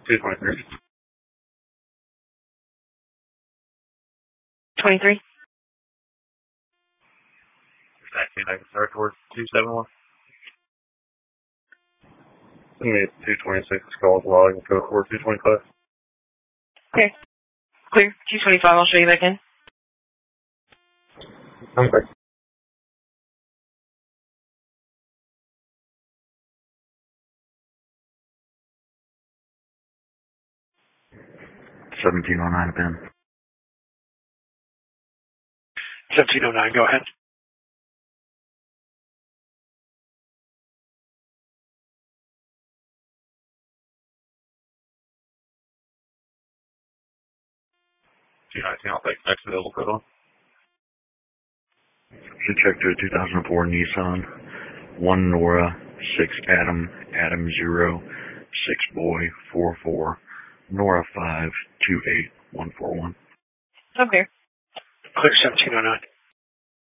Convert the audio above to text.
223. 23. Taxi, I can start towards 271. Send me 226 calls log and go for 225. Okay. Clear. 225, I'll show you back in. Okay. $17.09 pin. 1709, go ahead. I'll take next available code on. Should check to a 2004 Nissan. 1 Nora, 6 Adam, Adam 0, 6 Boy, 44, Nora 5, 28141. Okay. Clear 1709.